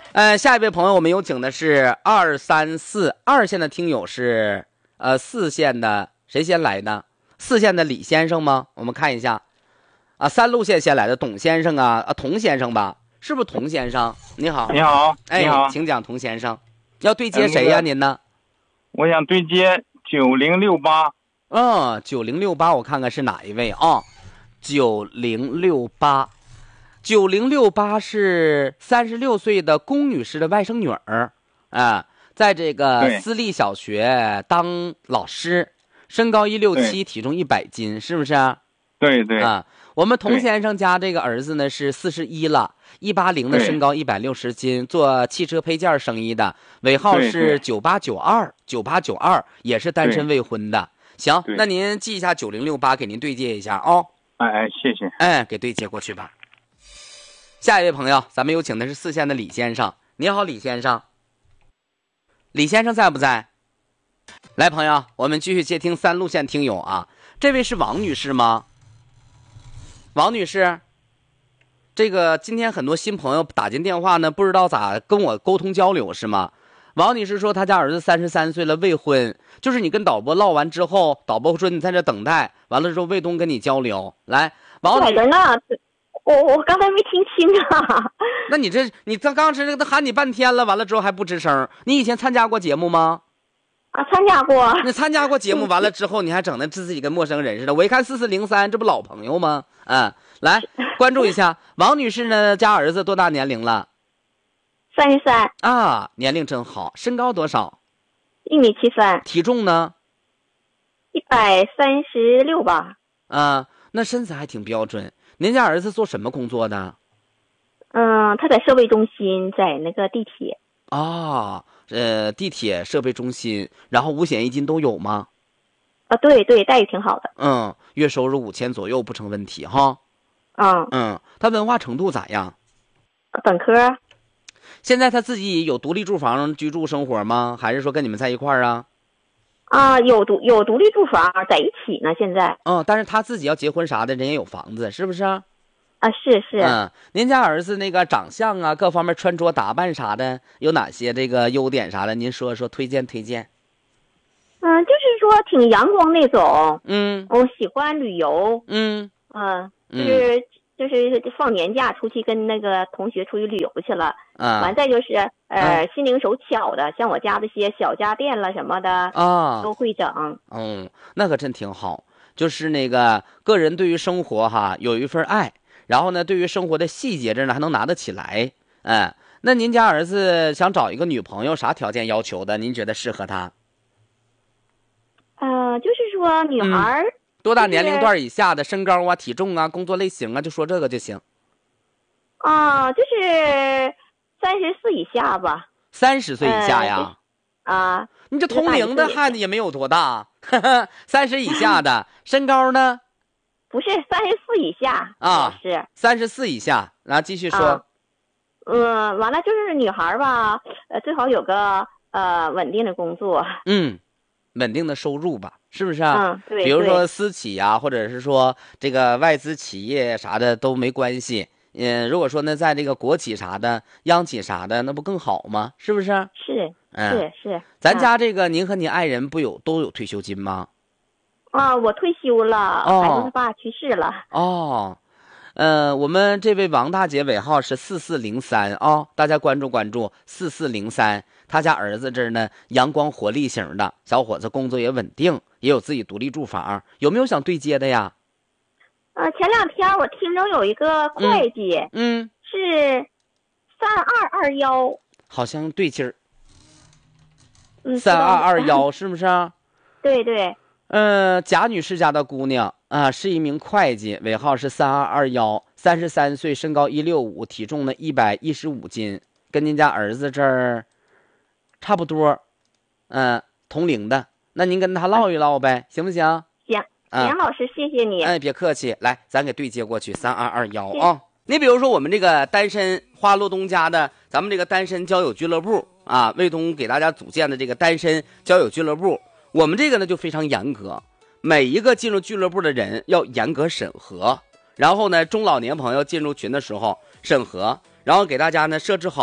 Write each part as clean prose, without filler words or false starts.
下一位朋友我们有请的是234二线的听友是4线的，谁先来的？4线的李先生吗？我们看一下啊，3路线先来的董先生童先生吧，是不是童先生？你好。 你好，你好， 请讲，童先生，要对接谁呀？您呢？ 我想对接9068。 9068，我看看是哪一位啊？9068是36岁的龚女士的外甥女儿啊，在这个私立小学当老师，身高167，体重100斤，是不是？ 对对啊，我们童先生家这个儿子呢是41了，180的身高，160斤，做汽车配件生意的，尾号是9892，也是单身未婚的。行，那您记一下9068，给您对接一下哦。 谢谢。 给对接过去吧。下一位朋友，咱们有请的是4线的李先生。你好，李先生。李先生在不在？来，朋友，我们继续接听3路线听友啊。这位是王女士吗？王女士，这个今天很多新朋友打进电话呢，不知道咋跟我沟通交流是吗？王女士说她家儿子33岁了，未婚，就是你跟导播唠完之后，导播说你在这等待，完了之后卫东跟你交流。来，王女士， 我刚才没听清啊。 那你刚才他喊你半天了，完了之后还不吱声。你以前参加过节目吗？ 参加过。 你参加过节目完了之后，你还整的自己跟陌生人似的。我一看4403，这不老朋友吗？来关注一下王女士呢，家儿子多大年龄了 ？33 啊，年龄真好。身高多少 ？1.73米。 体重呢 ？136吧。 那身材还挺标准。您家儿子做什么工作的？ 他在设备中心，在那个地铁。 地铁设备中心，然后5险1金都有吗？ 对对，待遇挺好的。 月收入5000左右不成问题哈。他文化程度咋样？ 本科。 现在他自己有独立住房居住生活吗？还是说跟你们在一块儿啊？ 有独立住房，在一起呢现在。 但是他自己要结婚啥的，人也有房子，是不是？ 是。 您家儿子那个长相啊，各方面穿着打扮啥的，有哪些这个优点啥的？您说说，推荐。 就是说挺阳光那种。我喜欢旅游。就是放年假出去跟那个同学出去旅游去了。完再就是心灵手巧的，像我家这些小家电了什么的都会整。 那可真挺好。就是那个个人对于生活有一份爱，然后呢对于生活的细节这呢还能拿得起来。那您家儿子想找一个女朋友，啥条件要求的？您觉得适合他？ 就是说女孩多大年龄段以下的，身高体重工作类型就说这个就行。 就是34以下吧。 30岁以下呀？你这同龄的孩子也没有多大，30以下的身高呢？ 不是34以下是 34以下。然后继续说。 完了就是女孩吧，最好有个稳定的工作。 稳定的收入吧，是不是对。 比如说私企或者是说这个外资企业啥的都没关系。如果说呢在这个国企啥的、央企啥的，那不更好吗？是不是？ 是。 咱家这个您和您爱人都有退休金吗？ 我退休了，孩子他爸去世了。 我们这位王大姐尾号是4403大家关注4403。他家儿子这儿呢，阳光活力型的小伙子，工作也稳定，也有自己独立住房。有没有想对接的呀？ 前2天我听着有一个会计，是3221， 好像对劲儿。3221是不是啊？ 对对。 贾女士家的姑娘是一名会计，尾号是3221， 33岁，身高165，体重呢115斤，跟您家儿子这儿差不多。同龄的，那您跟他唠一唠呗，行不行？ 行，老师，谢谢你。 别客气，来，咱给对接过去，3221你比如说我们这个单身花落东家的，咱们这个单身交友俱乐部卫东给大家组建的这个单身交友俱乐部，我们这个呢就非常严格，每一个进入俱乐部的人要严格审核，然后呢中老年朋友进入群的时候审核，然后给大家呢设置好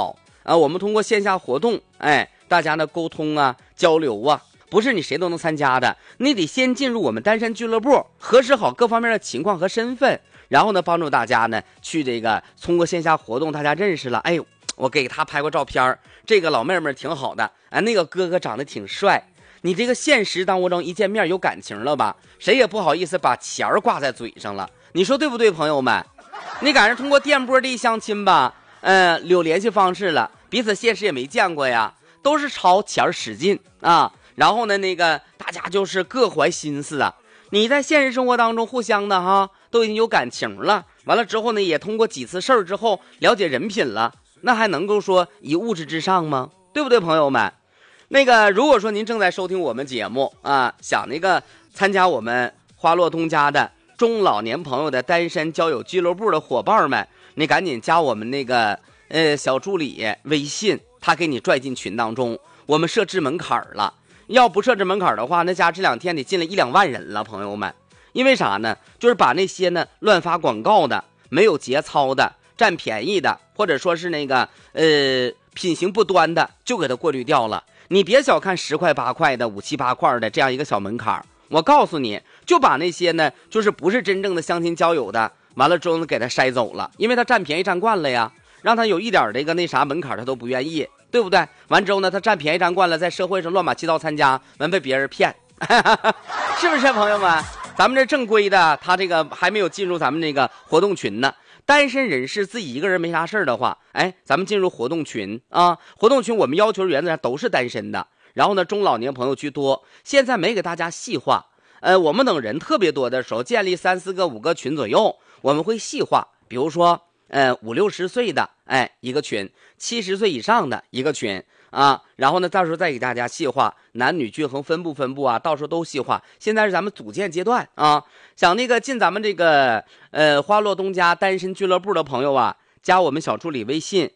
我们通过线下活动，大家呢沟通啊交流啊，不是你谁都能参加的，你得先进入我们单身俱乐部，核实好各方面的情况和身份，然后呢帮助大家呢去这个通过线下活动大家认识了，哎呦我给他拍过照片，这个老妹妹挺好的，那个哥哥长得挺帅，你这个现实当中一见面有感情了吧，谁也不好意思把钱挂在嘴上了，你说对不对朋友们？你赶上通过电波的一相亲吧，有联系方式了，彼此现实也没见过呀，都是朝钱使劲啊，然后呢那个大家就是各怀心思啊，你在现实生活当中互相的哈都已经有感情了，完了之后呢也通过几次事儿之后了解人品了，那还能够说以物质至上吗？对不对朋友们？那个如果说您正在收听我们节目啊，想那个参加我们花落东家的中老年朋友的单身交友俱乐部的伙伴们，你赶紧加我们那个小助理微信，他给你拽进群当中，我们设置门槛了，要不设置门槛的话，那家这2天得进了1-2万人了朋友们。因为啥呢？就是把那些呢乱发广告的、没有节操的、占便宜的，或者说是那个品行不端的，就给他过滤掉了。你别小看10块8块的、5、7、8块的这样一个小门槛，我告诉你，就把那些呢就是不是真正的相亲交友的，完了之后呢给他筛走了，因为他占便宜占惯了呀，让他有一点这个那啥门槛他都不愿意，对不对？完之后呢他占便宜占惯了，在社会上乱码七糟参加，完被别人骗是不是朋友们？咱们这正规的他这个还没有进入咱们这个活动群呢，单身人士自己一个人没啥事的话，咱们进入活动群啊，活动群我们要求原则上都是单身的，然后呢中老年朋友居多，现在没给大家细化，我们等人特别多的时候建立3、4个、5个群左右，我们会细化，比如说50、60岁的一个群，70岁以上的一个群啊，然后呢到时候再给大家细化男女均衡分布啊，到时候都细化。现在是咱们组建阶段啊，想那个进咱们这个花落东家单身俱乐部的朋友啊，加我们小助理微信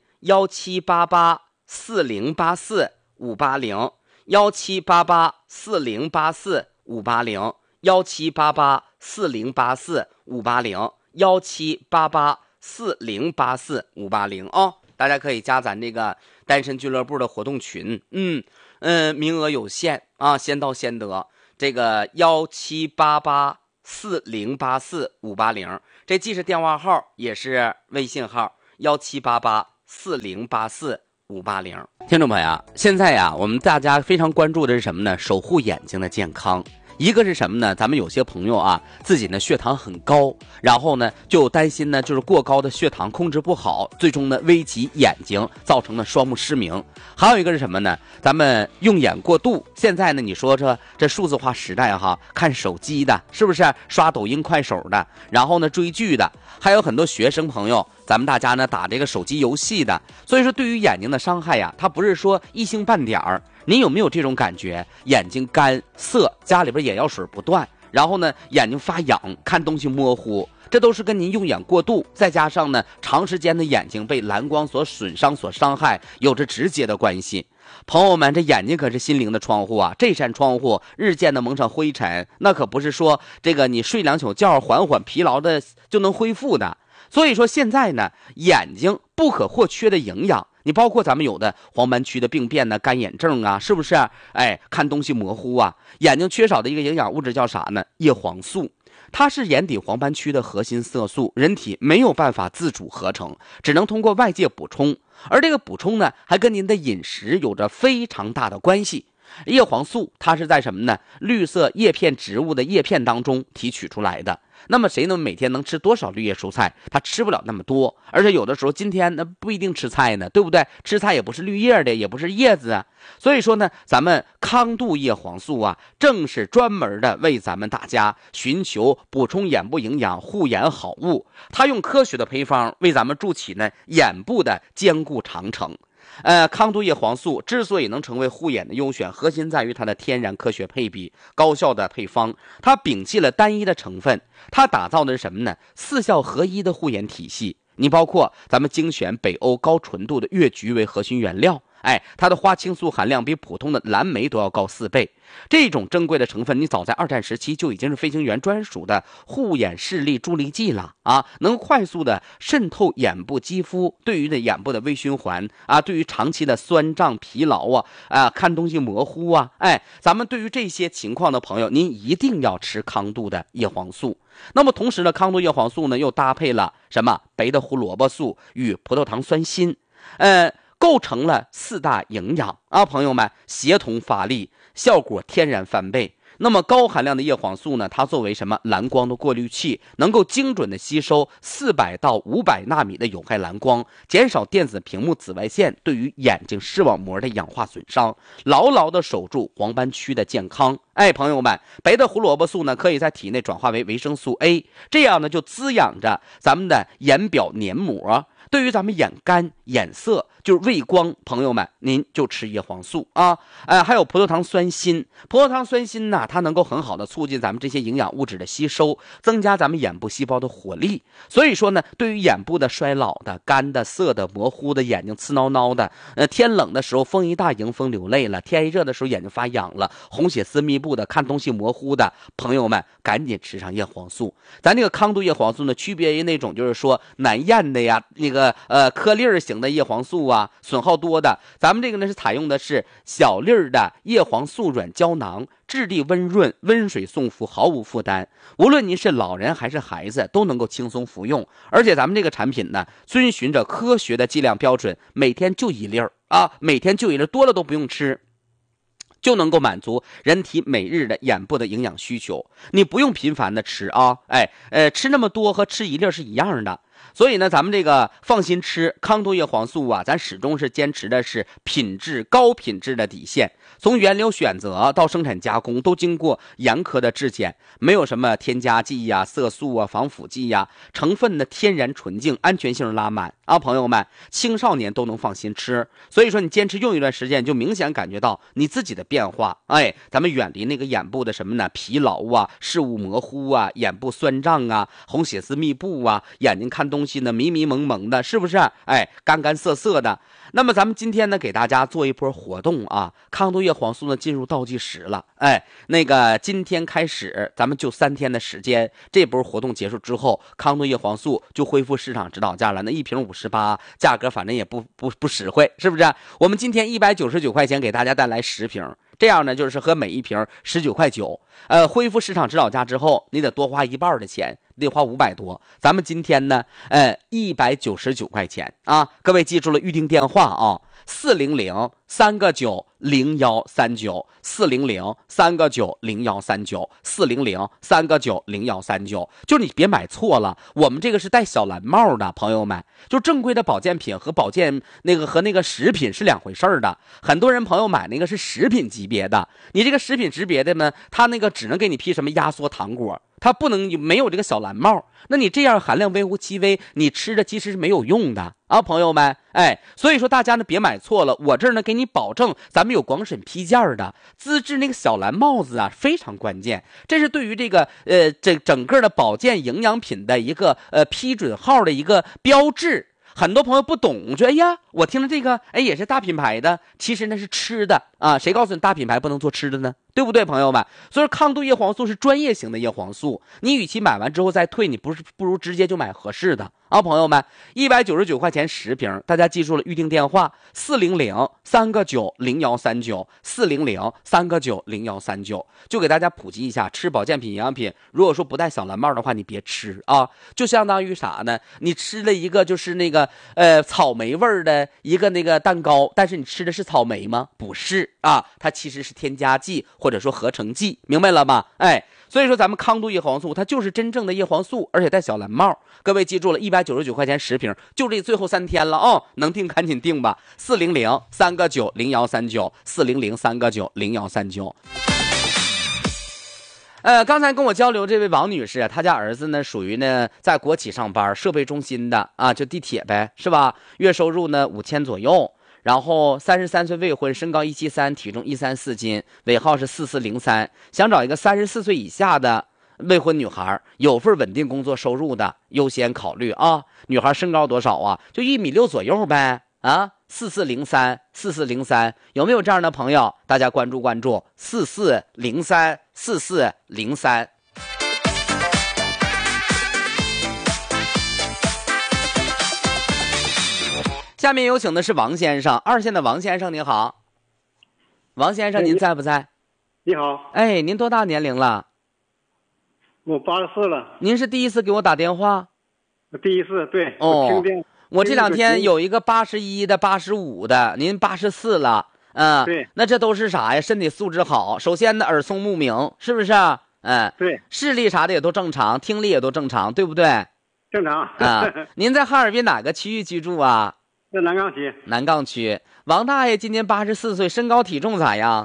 178840885，17884084580，17884084580哦，大家可以加咱这个单身俱乐部的活动群，名额有限啊，先到先得。这个17884084580，这既是电话号也是微信号17884084580。听众朋友，现在呀，我们大家非常关注的是什么呢？守护眼睛的健康。一个是什么呢？咱们有些朋友啊，自己呢血糖很高，然后呢就担心呢就是过高的血糖控制不好，最终呢危及眼睛，造成了双目失明。还有一个是什么呢？咱们用眼过度。现在呢你说这数字化时代哈，看手机的是不是，刷抖音快手的，然后呢追剧的，还有很多学生朋友，咱们大家呢打这个手机游戏的，所以说对于眼睛的伤害呀，它不是说一星半点儿。你有没有这种感觉？眼睛干涩，家里边眼药水不断，然后呢眼睛发痒，看东西模糊，这都是跟您用眼过度，再加上呢长时间的眼睛被蓝光所损伤所伤害有着直接的关系。朋友们，这眼睛可是心灵的窗户啊，这扇窗户日渐的蒙上灰尘，那可不是说这个你睡2宿觉缓缓疲劳的就能恢复的。所以说现在呢，眼睛不可或缺的营养，你包括咱们有的黄斑区的病变呢，干眼症啊，是不是？看东西模糊啊，眼睛缺少的一个营养物质叫啥呢？叶黄素。它是眼底黄斑区的核心色素，人体没有办法自主合成，只能通过外界补充，而这个补充呢，还跟您的饮食有着非常大的关系。叶黄素它是在什么呢？绿色叶片植物的叶片当中提取出来的。那么谁能每天能吃多少绿叶蔬菜？他吃不了那么多，而且有的时候今天那不一定吃菜呢，对不对？吃菜也不是绿叶的，也不是叶子啊。所以说呢，咱们康度叶黄素啊，正是专门的为咱们大家寻求补充眼部营养、护眼好物。它用科学的配方为咱们筑起呢眼部的坚固长城。康度叶黄素之所以能成为护眼的优选，核心在于它的天然科学配比、高效的配方。它摒弃了单一的成分，它打造的是什么呢？4效合一的护眼体系。你包括咱们精选北欧高纯度的越橘为核心原料， 它的花青素含量比普通的蓝莓都要高4倍。这种珍贵的成分，你早在2战时期就已经是飞行员专属的护眼视力助力剂了啊，能快速的渗透眼部肌肤，对于眼部的微循环啊，对于长期的酸胀疲劳看东西模糊咱们对于这些情况的朋友，您一定要吃康度的叶黄素。那么同时呢，康度叶黄素呢又搭配了什么白的胡萝卜素与葡萄糖酸锌，构成了4大营养啊，朋友们，协同发力，效果天然翻倍。那么高含量的叶黄素呢，它作为什么蓝光的过滤器，能够精准的吸收400到500纳米的有害蓝光，减少电子屏幕紫外线对于眼睛视网膜的氧化损伤，牢牢的守住黄斑区的健康。朋友们，白的胡萝卜素呢，可以在体内转化为维生素 A， 这样呢就滋养着咱们的眼表黏膜，对于咱们眼干眼涩就是畏光，朋友们您就吃叶黄素啊。还有葡萄糖酸锌，葡萄糖酸锌呢，它能够很好的促进咱们这些营养物质的吸收，增加咱们眼部细胞的活力。所以说呢，对于眼部的衰老的、干的、涩的、模糊的、眼睛刺挠挠的，天冷的时候风一大迎风流泪了，天一热的时候眼睛发痒了，红血丝密布的，看东西模糊的朋友们，赶紧吃上叶黄素。咱这个康度叶黄素呢，区别于那种就是说难咽的呀，那个颗粒型的叶黄素损耗多的，咱们这个呢是采用的是小粒的叶黄素软胶囊，质地温润，温水送服，毫无负担。无论您是老人还是孩子，都能够轻松服用。而且咱们这个产品呢，遵循着科学的剂量标准，每天就1粒每天就1粒，多了都不用吃，就能够满足人体每日的眼部的营养需求。你不用频繁的吃吃那么多和吃1粒是一样的。所以呢，咱们这个放心吃康度叶黄素咱始终是坚持的是高品质的底线，从原料选择到生产加工都经过严苛的质检，没有什么添加剂色素防腐剂成分的天然纯净，安全性拉满朋友们，青少年都能放心吃。所以说你坚持用一段时间，就明显感觉到你自己的变化咱们远离那个眼部的什么呢，疲劳视物模糊眼部酸胀红血丝密布眼睛看东西呢迷迷蒙蒙的，是不是干干涩涩的。那么咱们今天呢给大家做一波活动康度叶黄素呢进入倒计时了那个今天开始咱们就3天的时间，这波活动结束之后，康度叶黄素就恢复市场指导价了，那1瓶58，价格反正也不实惠，是不是？我们今天199块钱给大家带来10瓶，这样呢就是和每1瓶19.9块，恢复市场指导价之后，你得多花1半的钱，得花500多。咱们今天呢199块钱各位记住了预定电话400-3个9-0139 400-3个9-0139 400-3个9-0139，就是你别买错了，我们这个是戴小蓝帽的朋友们，就正规的保健品和和那个食品是2回事的。很多人朋友买那个是食品级别的，你这个食品级别的呢，它那个只能给你批什么压缩糖果，它没有这个小蓝帽，那你这样含量微乎其微，你吃的其实是没有用的朋友们所以说大家呢别买错了，我这儿呢给你保证咱们有广审批件的资质，那个小蓝帽子非常关键，这是对于这个整个的保健营养品的一个批准号的一个标志。很多朋友不懂，说我听了这个也是大品牌的，其实那是吃的谁告诉你大品牌不能做吃的呢？对不对朋友们？所以康度叶黄素是专业型的叶黄素，你与其买完之后再退，你不如直接就买合适的朋友们，199块钱10瓶，大家记住了预定电话400-3个9-0139 400-3个9-0139，就给大家普及一下，吃保健品营养品如果说不带小蓝帽的话，你别吃就相当于啥呢？你吃了一个就是那个草莓味的一个那个蛋糕，但是你吃的是草莓吗？不是它其实是添加剂或者说合成剂，明白了吗？所以说咱们康度叶黄素它就是真正的叶黄素，而且带小蓝帽。各位记住了，199块钱10瓶，就这最后3天了能订赶紧订吧。400-3个9-0139 400-3个9-0139。刚才跟我交流这位王女士，她家儿子呢属于呢在国企上班，设备中心的就地铁呗，是吧？月收入呢5000左右。然后33岁未婚，身高173，体重134斤，尾号是4403，想找一个34岁以下的未婚女孩，有份稳定工作收入的优先考虑女孩身高多少就1.6米左右呗 44034403，有没有这样的朋友？大家关注44034403。下面有请的是王先生，2线的王先生，你好。王先生，您在不在？ 你好。 哎，您多大年龄了？ 我84了。 您是第一次给我打电话？ 第一次，对。 哦，我这两天有一个81的、85的，您84了。 对。 那这都是啥呀？身体素质好。首先呢，耳聪目明，是不是？ 对。 视力啥的也都正常，听力也都正常，对不对？ 正常。 您在哈尔滨哪个区域居住啊？ 在南岗区。 南岗区。王大爷今年84岁，身高体重咋样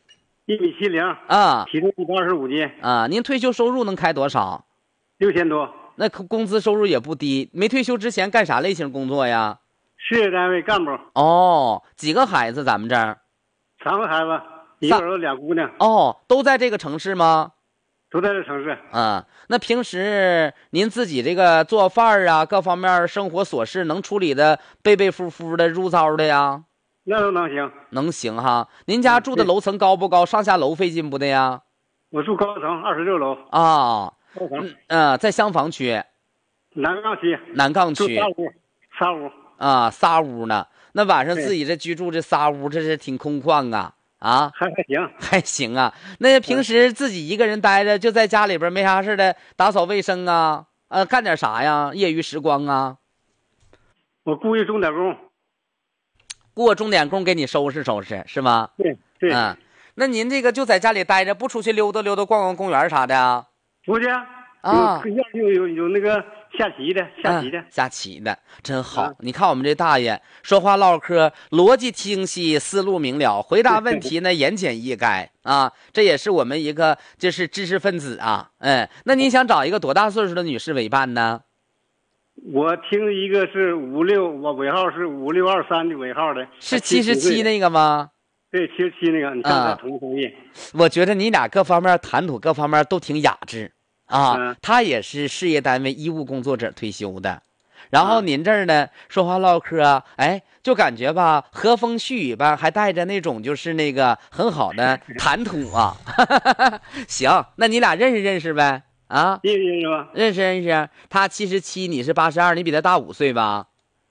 ？1.70米啊， 体重125斤啊。您退休收入能开多少 ？6000多。 那工资收入也不低。没退休之前干啥类型工作呀？ 事业单位干部。 哦，几个孩子？咱们这儿 3个孩子，1个儿子2姑娘。 哦，都在这个城市吗？ 都在这城市。 那平时您自己这个做饭啊，各方面生活琐事能处理的背背夫夫的、如糟的呀？ 那都能行。 能行哈。您家住的楼层高不高？上下楼费劲不的呀？ 我住高层26楼。 啊。 高层。 在厢房区。 南岗区。 南岗区。 仨屋。 啊，3屋呢。那晚上自己这居住这3屋，这是挺空旷啊。还行啊。那平时自己一个人待着，就在家里边没啥事的，打扫卫生啊，干点啥呀？业余时光啊。 我雇一钟点工。 雇钟点工给你收拾收拾是吗？ 对。 那您这个就在家里待着，不出去溜达溜达、逛逛公园啥的啊？ 出去啊。有那个下棋的， 真好。你看我们这大爷说话唠嗑逻辑清晰，思路明了，回答问题呢言简意赅啊。这也是我们一个就是知识分子啊。那您想找一个多大岁数的女士为伴呢？ 我听一个是56，我尾号是5623的尾号的。 是77那个吗？ 对，77那个。你看他同不同意？ 我觉得你俩各方面谈吐各方面都挺雅致啊。他也是事业单位医务工作者退休的，然后您这儿呢说话唠嗑就感觉吧和风细雨吧，还带着那种就是那个很好的谈吐啊。行，那你俩认识认识呗啊？认识。他77，你是82，你比他大5岁吧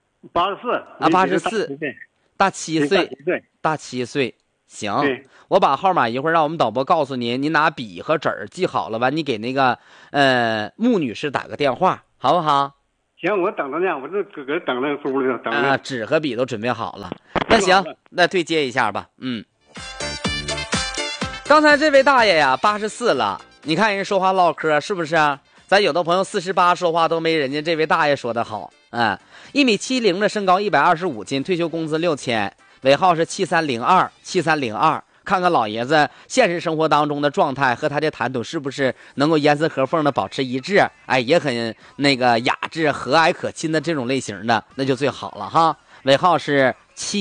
？84 啊，84，大7岁，大7岁。行，我把号码一会儿让我们导播告诉您，你拿笔和纸记好了吧？你给那个穆女士打个电话，好不好？ 行，我等着呢，我这搁等着书呢，等着。 纸和笔都准备好了。那行，那对接一下吧。刚才这位大爷呀，84了，你看人说话唠嗑是不是？咱有的朋友48说话都没人家这位大爷说的好。1.70米的身高，125斤，退休工资6000。尾号是7302，看看老爷子现实生活当中的状态和他的谈吐是不是能够严丝合缝的保持一致，也很那个雅致、和蔼可亲的这种类型的，那就最好了哈。尾号是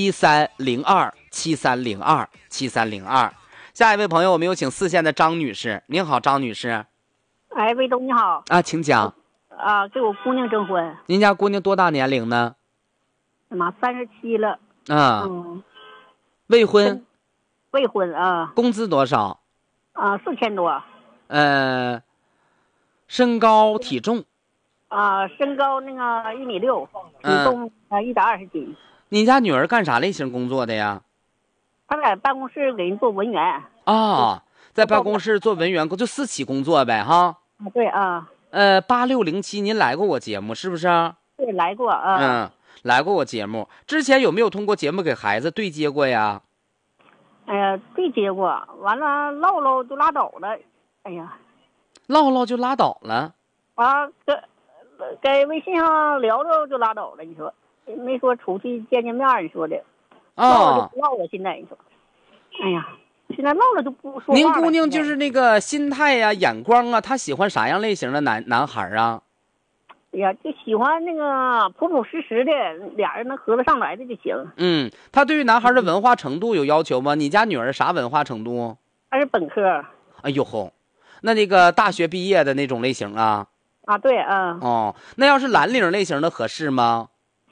7302。下一位朋友，我们有请4线的张女士。您好，张女士。 魏东你好。 请讲。 给我姑娘征婚。 您家姑娘多大年龄呢 ？37了。 未婚。 未婚啊。 工资多少 ？4000多。 身高体重。 身高那个1.6米，体重120斤。 你家女儿干啥类型工作的呀？ 她在办公室给人做文员。 在办公室做文员，就私企工作呗哈。 对啊。 8607，您来过我节目是不是？ 对，来过来过我节目。之前有没有通过节目给孩子对接过呀？ 对接过，完了唠唠就拉倒了。 唠唠就拉倒了。 在微信上聊聊就拉倒了。你说没说出去见面？你说的唠就不唠了。现在你说，现在唠了就不说话了。 您姑娘就是那个心态呀、眼光啊，她喜欢啥样类型的男孩啊？ 就喜欢那个朴朴实实的，俩人能合得上来的就行。 她对于男孩的文化程度有要求吗？你家女儿啥文化程度？ 她是本科。 哎呦吼，那个大学毕业的那种类型啊？ 对那要是蓝领类型的合适吗？ 行。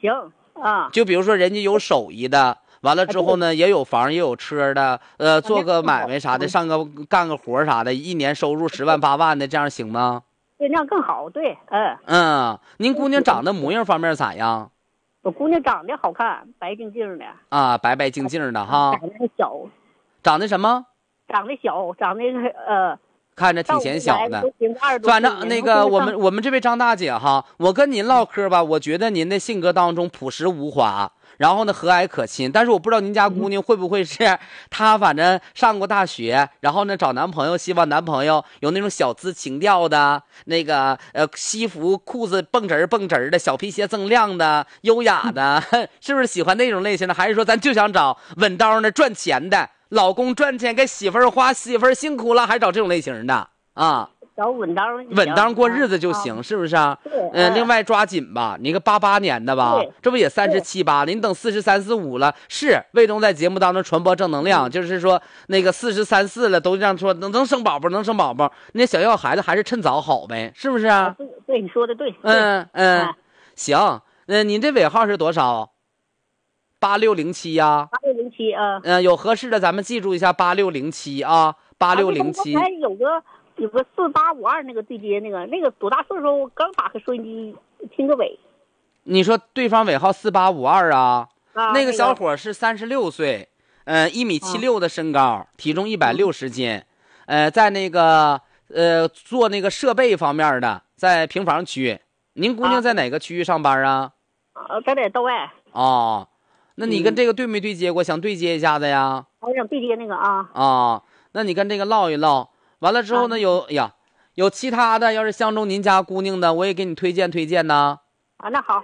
啊， 就比如说人家有手艺的，完了之后呢，也有房也有车的，做个买卖啥的，干个活啥的，一年收入10万8万的，这样行吗？ 对，那样更好。对， 您姑娘长得模样方面咋样？ 我姑娘长得好看，白净净的啊，白白净净的哈。 长得小， 长得什么？ 长得小，长得看着挺显小的。反正那个我们这位张大姐哈，我跟您唠嗑吧，我觉得您的性格当中朴实无华，然后呢和蔼可亲，但是我不知道您家姑娘会不会是她，反正上过大学，然后呢找男朋友，希望男朋友有那种小资情调的，那个西服裤子蹦直的，小皮鞋锃亮的，优雅的，是不是喜欢那种类型的？还是说咱就想找稳当的赚钱的？老公赚钱给媳妇儿花，媳妇儿辛苦了，还找这种类型的啊？ 找稳当过日子就行，是不是啊？另外抓紧吧，你个88年的吧，这不也37、8了？你等43、45了，是魏东在节目当中传播正能量，就是说那个43、4了，都这样说能生宝宝，那想要孩子还是趁早好呗，是不是啊？ 对，你说的对。 行，您这尾号是多少？8607呀 ，8607啊。 有合适的咱们记住一下8607啊，8607。 还有个4852那个对接那个多大岁数？我刚打开收音机听个尾。 你说对方尾号4852啊？那个小伙是36岁，1.76米的身高，体重160斤，在那个做那个设备方面的，在平房区。您姑娘在哪个区域上班啊？ 在道外。 哦，那你跟这个对没对接过？想对接一下子呀？ 我想对接那个啊。 那你跟这个唠一唠，完了之后呢，有其他的，要是相中您家姑娘的，我也给你推荐呢。 那好。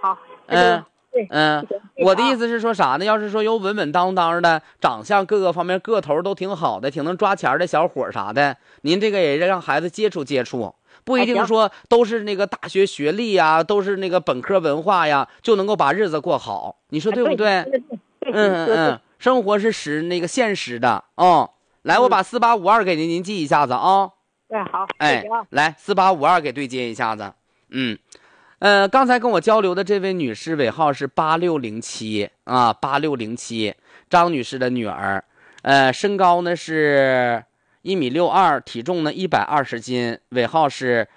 我的意思是说啥呢？要是说有稳当的，长相各个方面个头都挺好的，挺能抓钱的小伙啥的，您这个也让孩子接触，不一定说都是那个大学学历呀，都是那个本科文化呀，就能够把日子过好，你说对不对？生活是那个现实的来，我把4852给您记一下子啊。 对，好。 来4852给对接一下子。刚才跟我交流的这位女士尾号是8607啊，8607，张女士的女儿，身高呢是1.62米，体重呢120斤，尾号是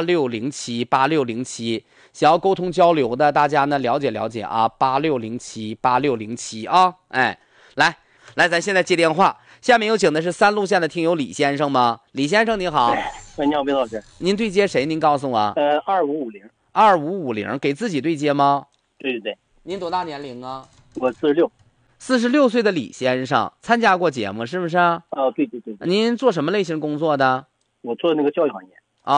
8607，想要沟通交流的，大家呢了解啊，8607啊，来，咱现在接电话，下面有请的是3路线的听友李先生吗？李先生你好。 喂，你好，魏老师。 您对接谁？您告诉我。 2550。 2550，给自己对接吗？ 对。 您多大年龄啊？ 我46。 46岁的李先生参加过节目是不是？ 对。 您做什么类型工作的？ 我做那个教育行业。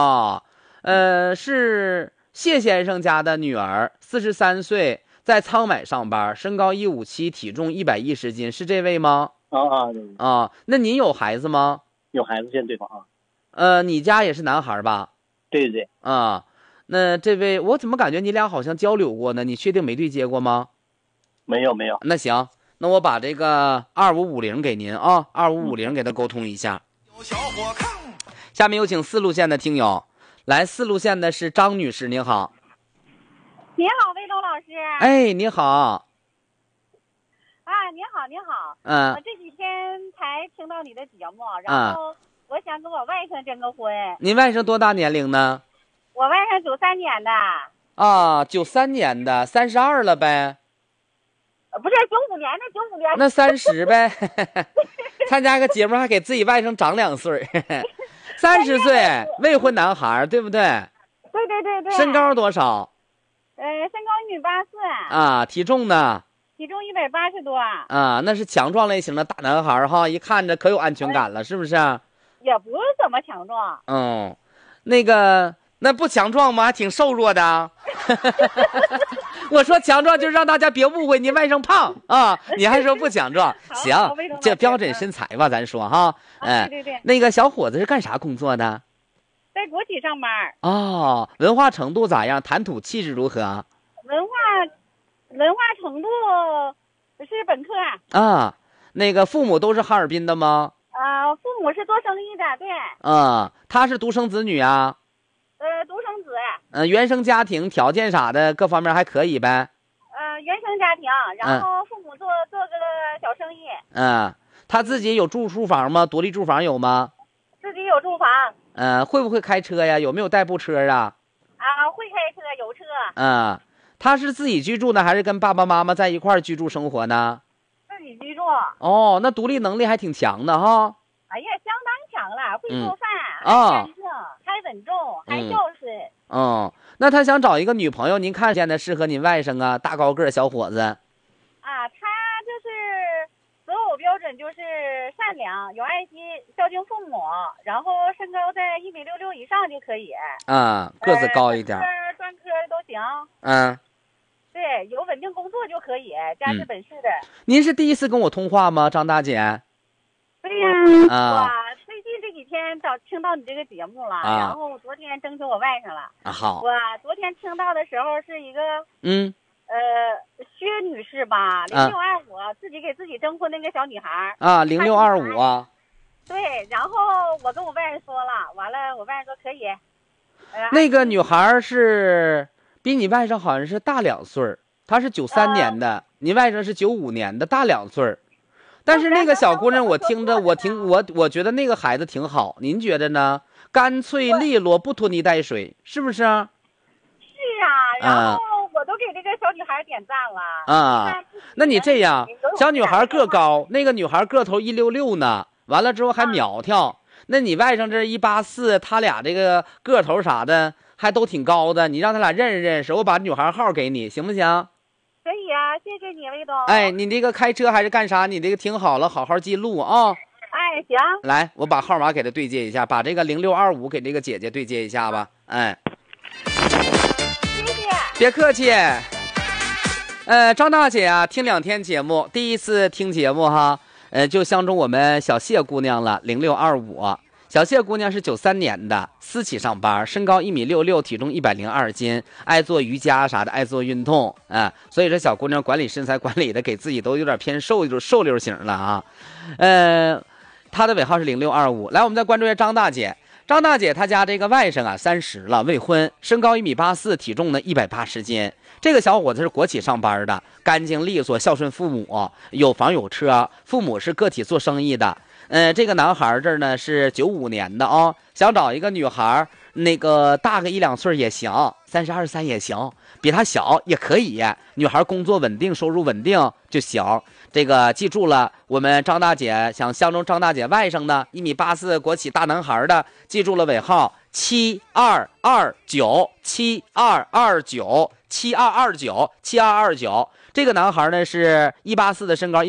是谢先生家的女儿，43岁，在仓买上班，身高157，体重110斤，是这位吗？ 对。 那您有孩子吗？ 有孩子，现在对方你家也是男孩吧？ 对。 那这位我怎么感觉你俩好像交流过呢？你确定没对接过吗？ 没有。 那行，那我把这个2550给您啊，2550给他沟通一下。下面有请4路线的听友，来4路线的是张女士，您好。 你好，魏东老师。 你好。 你好。我这几天才听到你的节目，然后我想跟我外甥征个婚。 您外甥多大年龄呢？ 我外甥93年的。 93年的，32了呗？ 不是95年的，95年。 那30呗。参加个节目还给自己外甥长2岁。30岁，未婚男孩，对不对？ 对。 身高多少？ 身高1.84米。 体重呢？ 体重180多。 那是强壮类型的大男孩哈，一看着可有安全感了，是不是？ 也不怎么强壮。 那不强壮吗？还挺瘦弱的。我说强壮就是让大家别误会，您外甥胖啊，你还说不强壮。行，这标准身材吧，咱说哈。 对。 那个小伙子是干啥工作的？ 在国企上班。 文化程度咋样？谈吐气质如何？ 文化程度是本科。 那个父母都是哈尔滨的吗？ 父母是做生意的，对。 他是独生子女啊？ 独生子。 原生家庭条件啥的各方面还可以呗？ 原生家庭，然后父母做个小生意。 他自己有住房吗？独立住房有吗？ 自己有住房。 会不会开车呀？有没有代步车啊？ 会开车，有车。 他是自己居住呢，还是跟爸爸妈妈在一块儿居住生活呢？ 自己居住。 哦，那独立能力还挺强的哈。 哎呀，相当强了，会做饭，还干净，还稳重，还孝顺。 那他想找一个女朋友，您看现在适合您外甥啊，大高个小伙子。 他就是择偶标准就是善良、有爱心、孝敬父母，然后身高在1.66米以上就可以。 个子高一点。 专科都行。对，有稳定工作就可以，家世本市的。 您是第一次跟我通话吗，张大姐？ 对呀。我最近这几天听到你这个节目了，然后昨天征求我外甥了。 好。 我昨天听到的时候是一个薛女士吧，0625，自己给自己征婚那个小女孩。 0625。 对，然后我跟我外甥说了，完了我外甥说可以。 那个女孩是比你外甥好像是大2岁，她是93年的，你外甥是95年的，大2岁。但是那个小姑娘，我觉得那个孩子挺好，您觉得呢？干脆利落，不拖泥带水，是不是？是啊，然后我都给这个小女孩点赞了。 那你这样，小女孩个高，那个女孩个头166呢，完了之后还苗条。那你外甥这184，他俩这个个头啥的还都挺高的，你让他俩认识认识，我把女孩号给你，行不行？ 可以啊，谢谢你，魏总。 你这个开车还是干啥？你这个听好了，好好记录啊。 行。 来，我把号码给他对接一下，把这个0625给这个姐姐对接一下吧。 谢谢。 别客气。张大姐啊，听2天节目，第一次听节目哈，就相中我们小谢姑娘了，0625。小谢姑娘是93年的，私企上班，身高1.66米，体重102斤，爱做瑜伽啥的，爱做运动所以这小姑娘管理身材管理的给自己都有点偏瘦溜型了啊。她的尾号是0625。来，我们再关注一下张大姐。张大姐她家这个外甥啊，30了，未婚，身高1.84米，体重呢180斤。这个小伙子是国企上班的，干净利索，孝顺父母，有房有车，父母是个体做生意的。这个男孩这儿呢是95年的想找一个女孩，那个大个1-2岁也行，30、23也行，比他小也可以。女孩工作稳定，收入稳定就行。这个记住了，我们张大姐想相中张大姐外甥呢，1.84米国企大男孩的，记住了尾号7229722972297229。这个男孩呢是184的身高